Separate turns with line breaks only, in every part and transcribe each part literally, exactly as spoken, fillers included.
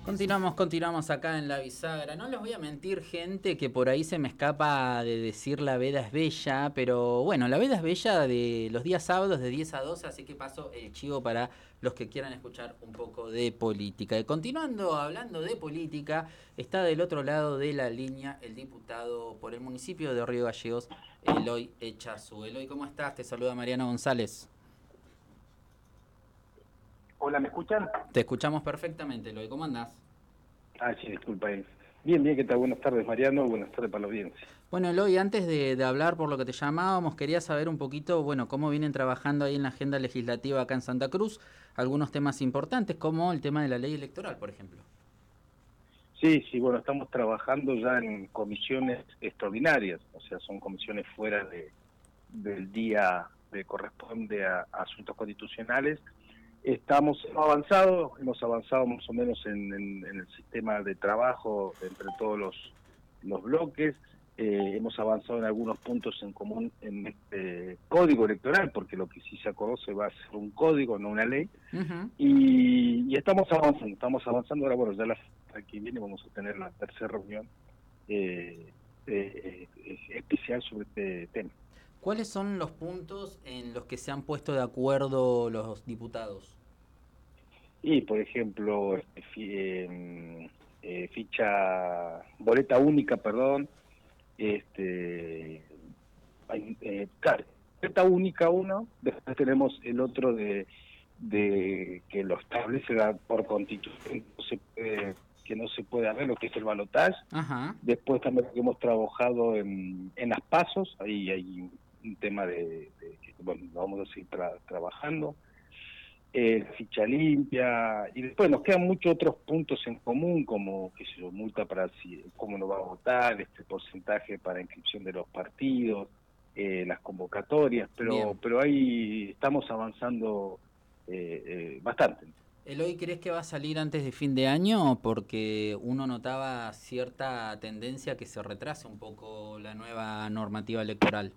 Continuamos, continuamos acá en la bisagra. No les voy a mentir, gente, que por ahí se me escapa de decir la veda es bella, pero bueno, la veda es bella de los días sábados de diez a doce, así que paso el chivo para los que quieran escuchar un poco de política. Y continuando hablando de política, está del otro lado de la línea el diputado por el municipio de Río Gallegos, Eloy Echazu. Eloy, ¿cómo estás? Te saluda Mariano González.
Hola, ¿me escuchan?
Te escuchamos perfectamente, Eloy. ¿Cómo andás?
Ah, sí, disculpa. eh. Bien, bien, ¿qué tal? Buenas tardes, Mariano. Buenas tardes para la audiencia.
Bueno, Eloy, antes de, de hablar por lo que te llamábamos, quería saber un poquito, bueno, cómo vienen trabajando ahí en la agenda legislativa acá en Santa Cruz, algunos temas importantes, como el tema de la ley electoral, por ejemplo.
Sí, sí, bueno, estamos trabajando ya en comisiones extraordinarias, o sea, son comisiones fuera de, del día que corresponde a, a asuntos constitucionales. Estamos hemos avanzado, hemos avanzado más o menos en, en, en el sistema de trabajo entre todos los, los bloques. Eh, hemos avanzado en algunos puntos en común en este código electoral, porque lo que sí se acordó se va a hacer un código, no una ley.
Uh-huh.
Y, y estamos avanzando, estamos avanzando. Ahora, bueno, ya la semana que viene vamos a tener la tercera reunión eh, eh, eh, especial sobre este tema.
¿Cuáles son los puntos en los que se han puesto de acuerdo los diputados?
Y, por ejemplo, este, fi, eh, eh, ficha, boleta única, perdón, este, hay, eh, claro, boleta única uno, después tenemos el otro de, de que lo establece la, por constitución, no se puede, que no se puede haber, lo que es el balotaje.
Ajá.
Después también hemos trabajado en, en las pasos, ahí hay un tema de, de que, bueno, vamos a seguir tra, trabajando. Eh, ficha limpia, y después nos quedan muchos otros puntos en común, como que se multa para si, cómo uno va a votar, este porcentaje para inscripción de los partidos, eh, las convocatorias, pero
Bien.
pero ahí estamos avanzando eh, eh, bastante.
¿Eloy, crees que va a salir antes de fin de año? Porque uno notaba cierta tendencia que se retrase un poco la nueva normativa electoral.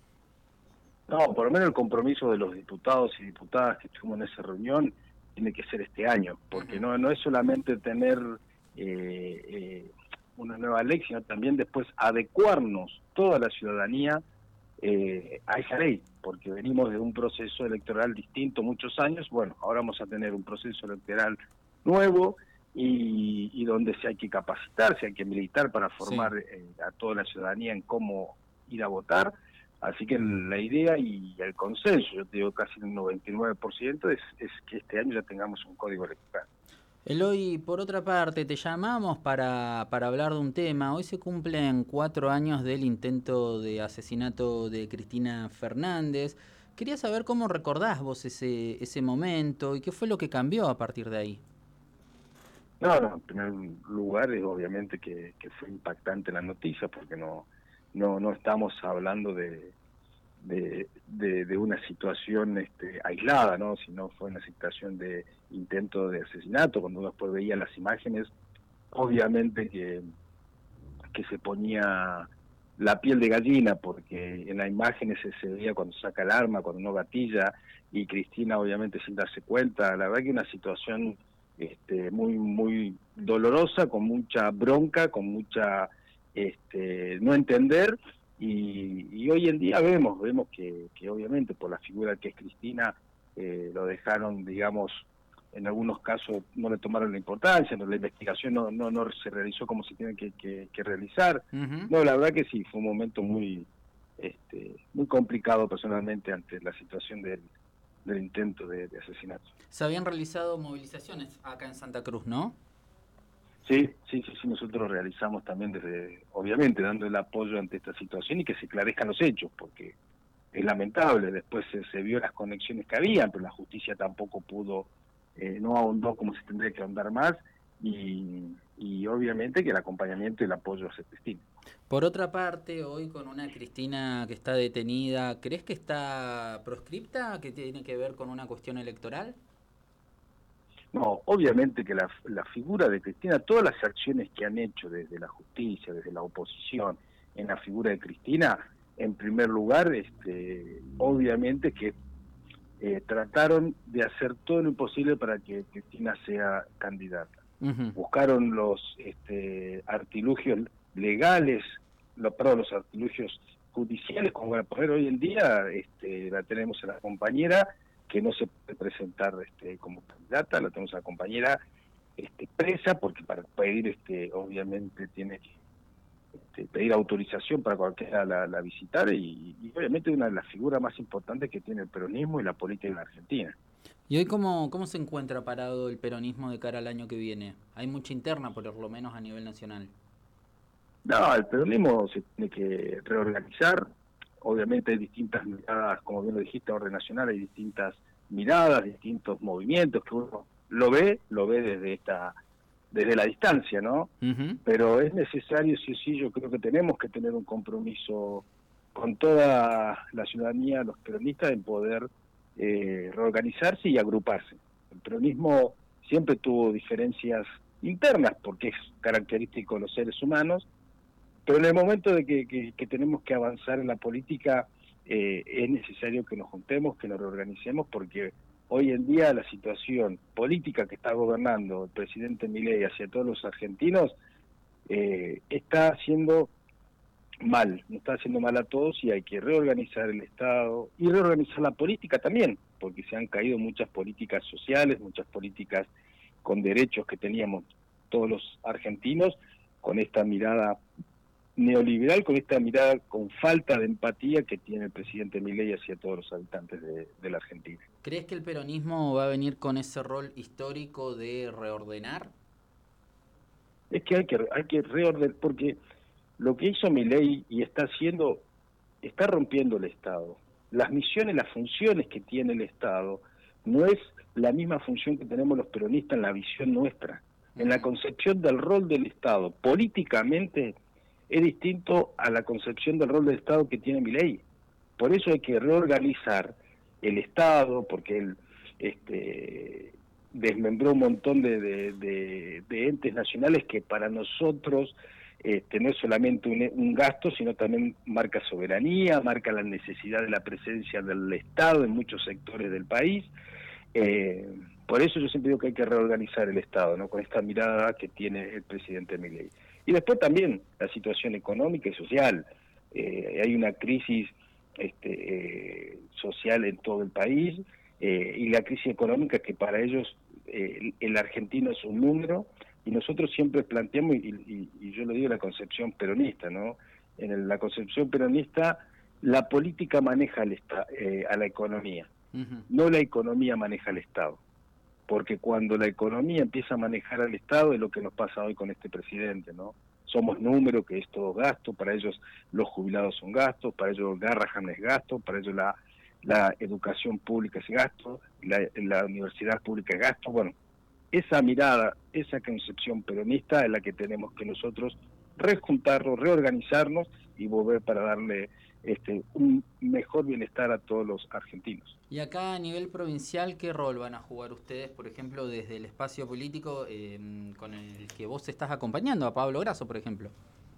No, por lo menos el compromiso de los diputados y diputadas que estuvimos en esa reunión tiene que ser este año, porque
Uh-huh.
no no es solamente tener eh, eh, una nueva ley, sino también después adecuarnos toda la ciudadanía eh, a esa ley, porque venimos de un proceso electoral distinto muchos años. Bueno, ahora vamos a tener un proceso electoral nuevo y, y donde se hay que capacitar, se hay que militar para
Sí.
formar eh, a toda la ciudadanía en cómo ir a votar. Así que la idea y el consenso, yo te digo casi un noventa y nueve por ciento, es, es que este año ya tengamos un código electoral.
Eloy, por otra parte, te llamamos para, para hablar de un tema. Hoy se cumplen cuatro años del intento de asesinato de Cristina Fernández. Quería saber cómo recordás vos ese, ese momento y qué fue lo que cambió a partir de ahí.
No, no, en primer lugar es obviamente que, que fue impactante la noticia, porque no, no, no estamos hablando de, de, de, de una situación este, aislada, ¿no? Sino fue una situación de intento de asesinato. Cuando uno después veía las imágenes, obviamente que, que se ponía la piel de gallina, porque en las imágenes se, se veía cuando saca el arma, cuando no gatilla, y Cristina obviamente sin darse cuenta. La verdad que una situación este, muy, muy dolorosa, con mucha bronca, con mucha este, no entender. Y, y hoy en día vemos, vemos que, que obviamente por la figura que es Cristina, eh, lo dejaron, digamos, en algunos casos no le tomaron la importancia, no, la investigación no, no, no se realizó como se tiene que, que, que realizar.
Uh-huh.
No, la verdad que sí, fue un momento muy, este, muy complicado personalmente ante la situación del, del intento de, de asesinato.
Se habían realizado movilizaciones acá en Santa Cruz, ¿no?
Sí, sí, sí, sí, nosotros realizamos también desde, obviamente, dando el apoyo ante esta situación y que se esclarezcan los hechos, porque es lamentable. Después se, se vio las conexiones que había, pero la justicia tampoco pudo, eh, no ahondó como se tendría que ahondar más, y, y obviamente que el acompañamiento y el apoyo se destina.
Por otra parte, hoy con una Cristina que está detenida, ¿crees que está proscripta, que tiene que ver con una cuestión electoral?
No, obviamente que la, la figura de Cristina, todas las acciones que han hecho desde la justicia, desde la oposición, en la figura de Cristina, en primer lugar, este, obviamente que eh, trataron de hacer todo lo imposible para que Cristina sea candidata.
Uh-huh.
buscaron los este, artilugios legales, los, perdón, los artilugios judiciales, como para poner hoy en día, este, la tenemos a la compañera que no se puede presentar este, como candidata, la tenemos a la compañera este, presa, porque para pedir, este, obviamente, tiene que este, pedir autorización para cualquiera la, la visitar, y, y obviamente una de las figuras más importantes que tiene el peronismo y la política en la Argentina.
¿Y hoy cómo, cómo se encuentra parado el peronismo de cara al año que viene? Hay mucha interna, por lo menos a nivel nacional.
No, el peronismo se tiene que reorganizar. Obviamente hay distintas miradas, como bien lo dijiste, a orden nacional, hay distintas miradas, distintos movimientos que uno lo ve, lo ve desde esta, desde la distancia, ¿no?
Uh-huh.
Pero es necesario, sí o sí, yo creo que tenemos que tener un compromiso con toda la ciudadanía, los peronistas, en poder eh, reorganizarse y agruparse. El peronismo siempre tuvo diferencias internas, porque es característico de los seres humanos, pero en el momento de que, que, que tenemos que avanzar en la política, eh, es necesario que nos juntemos, que nos reorganicemos, porque hoy en día la situación política que está gobernando el presidente Milei hacia todos los argentinos eh, está haciendo mal, nos está haciendo mal a todos, y hay que reorganizar el Estado y reorganizar la política también, porque se han caído muchas políticas sociales, muchas políticas con derechos que teníamos todos los argentinos, con esta mirada neoliberal, con esta mirada con falta de empatía que tiene el presidente Milei hacia todos los habitantes de, de la Argentina.
¿Crees que el peronismo va a venir con ese rol histórico de reordenar?
Es que hay que hay que reordenar, porque lo que hizo Milei y está haciendo, está rompiendo el Estado. Las misiones, las funciones que tiene el Estado no es la misma función que tenemos los peronistas en la visión nuestra. En la concepción del rol del Estado, políticamente, es distinto a la concepción del rol del Estado que tiene Milei. Por eso hay que reorganizar el Estado, porque él este, desmembró un montón de, de, de, de entes nacionales que para nosotros este, no es solamente un, un gasto, sino también marca soberanía, marca la necesidad de la presencia del Estado en muchos sectores del país. Eh, por eso yo siempre digo que hay que reorganizar el Estado, ¿no? Con esta mirada que tiene el presidente Milei. Y después también la situación económica y social. Eh, hay una crisis este, eh, social en todo el país, eh, y la crisis económica que para ellos eh, el, el argentino es un número, y nosotros siempre planteamos, y, y, y yo lo digo, la concepción peronista, ¿no? En el, la concepción peronista, la política maneja al esta, eh, a la economía, uh-huh. No la economía maneja al Estado. Porque cuando la economía empieza a manejar al Estado, es lo que nos pasa hoy con este presidente, ¿no? Somos número, que es todo gasto, para ellos los jubilados son gastos, para ellos Garrahan es gasto, para ellos la, la educación pública es gasto, la, la universidad pública es gasto. Bueno, esa mirada, esa concepción peronista es la que tenemos que nosotros rejuntarnos, reorganizarnos y volver para darle este, un mejor bienestar a todos los argentinos.
Y acá a nivel provincial, ¿qué rol van a jugar ustedes, por ejemplo, desde el espacio político eh, con el que vos estás acompañando, a Pablo Grasso, por ejemplo?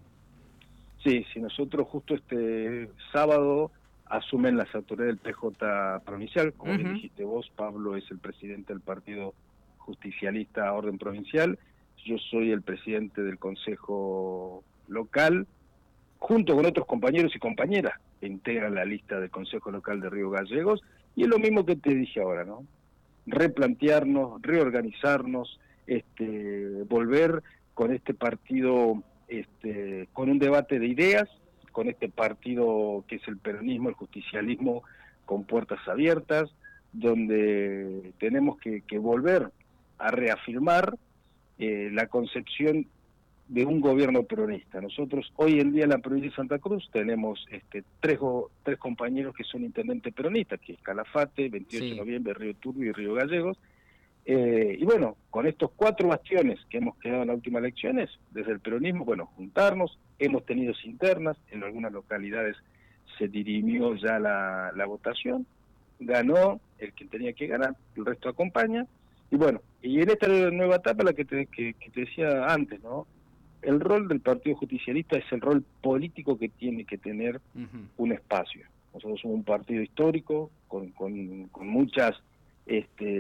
Sí, sí, nosotros justo este sábado asumen las autoridades del P J provincial, como uh-huh. bien dijiste vos, Pablo es el presidente del Partido Justicialista Orden Provincial, yo soy el presidente del Consejo Local, junto con otros compañeros y compañeras que integran la lista del Consejo Local de Río Gallegos, y es lo mismo que te dije ahora, ¿no? Replantearnos, reorganizarnos, este, volver con este partido, este, con un debate de ideas, con este partido que es el peronismo, el justicialismo, con puertas abiertas, donde tenemos que, que volver a reafirmar eh, la concepción de un gobierno peronista. Nosotros hoy en día en la provincia de Santa Cruz tenemos este, tres, tres compañeros que son intendentes peronistas, que es Calafate, veintiocho de noviembre, Río Turbio y Río Gallegos. Eh, y bueno, con estos cuatro bastiones que hemos quedado en las últimas elecciones, desde el peronismo, bueno, juntarnos, hemos tenido internas, en algunas localidades se dirimió ya la, la votación, ganó el que tenía que ganar, el resto acompaña, y bueno, y en esta nueva etapa la que te, que, que te decía antes, ¿no? El rol del Partido Justicialista es el rol político que tiene que tener uh-huh. un espacio. Nosotros somos un partido histórico, con, con, con muchas este,